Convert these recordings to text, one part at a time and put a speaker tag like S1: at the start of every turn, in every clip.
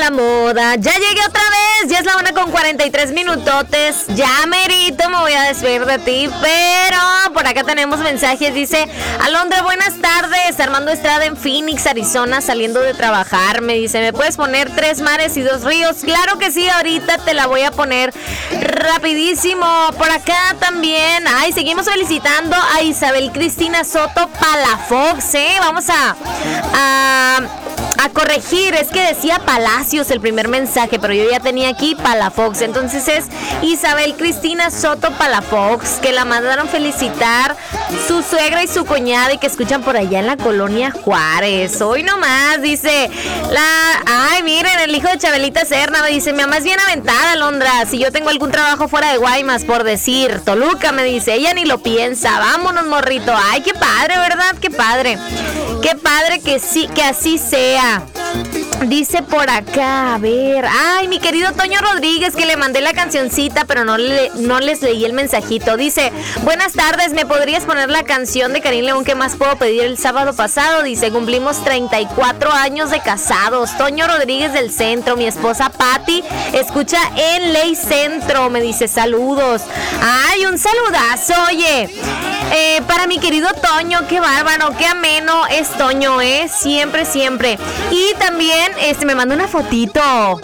S1: la moda. Ya llegué otra vez, ya es la 1:43 minutotes. Ya merito me voy a despedir de ti, pero por acá tenemos mensajes. Dice: Alondra, buenas tardes. Armando Estrada en Phoenix, Arizona, saliendo de trabajar. Me dice: ¿me puedes poner 3 mares y 2 ríos? Claro que sí, ahorita te la voy a poner rapidísimo. Por acá también, seguimos felicitando a Isabel Cristina Soto Palafox, Vamos a corregir, es que decía Palacios el primer mensaje, pero yo ya tenía aquí Palafox, entonces es Isabel Cristina Soto Palafox, que la mandaron felicitar su suegra y su cuñada y que escuchan por allá en la colonia Juárez. Hoy nomás, dice miren, el hijo de Chabelita Serna me dice: mi mamá es bien aventada, Alondra, si yo tengo algún trabajo fuera de Guaymas, por decir Toluca, me dice, ella ni lo piensa, vámonos, morrito. Ay, qué padre, ¿verdad? Qué padre que sí, que así sea. Dice por acá, a ver, mi querido Toño Rodríguez, que le mandé la cancioncita, pero no les leí el mensajito. Dice: buenas tardes, ¿me podrías poner la canción de Karim León? ¿Qué más puedo pedir? El sábado pasado, dice, cumplimos 34 años de casados. Toño Rodríguez del Centro, mi esposa Patti escucha en Ley Centro, me dice, saludos. Un saludazo, oye, para mi querido Toño, qué bárbaro, qué ameno es Toño, siempre. Y también me mandó una fotito,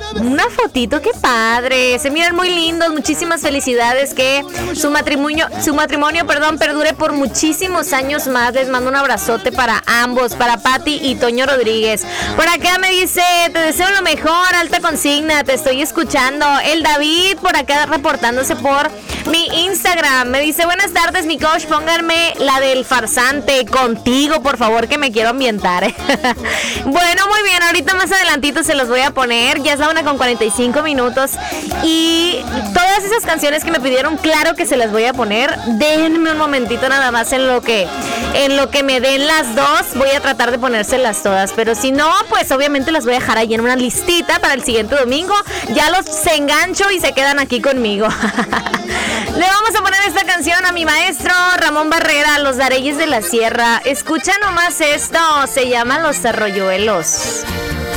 S1: qué padre, se miran muy lindos, muchísimas felicidades, que su matrimonio, perdure por muchísimos años más. Les mando un abrazote para ambos, para Patti y Toño Rodríguez. Por acá me dice: te deseo lo mejor, alta consigna, te estoy escuchando. El David por acá reportándose por mi Instagram, me dice: buenas tardes, mi coach, pónganme la del farsante, contigo, por favor, que me quiero ambientar. Bueno, muy bien, ahorita más adelantito se los voy a poner. Ya es la 1:45 minutos. Y todas esas canciones que me pidieron, claro que se las voy a poner. Denme un momentito nada más en lo que me den las dos. Voy a tratar de ponérselas todas, pero si no, pues obviamente las voy a dejar ahí en una listita para el siguiente domingo. Ya los engancho y se quedan aquí conmigo. Le vamos a poner esta canción a mi maestro Ramón Barrera, Los Dareyes de la Sierra. Escucha nomás esto, se llama Los Arroyuelos.